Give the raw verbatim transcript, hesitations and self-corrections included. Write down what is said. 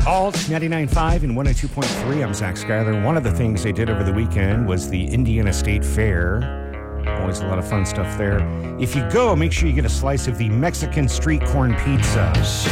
Alt ninety-nine point five and one oh two point three. I'm Zach Schuyler. One of the things they did over the weekend was the Indiana State Fair. Always a lot of fun stuff there. If you go, make sure you get a slice of the Mexican street corn pizza.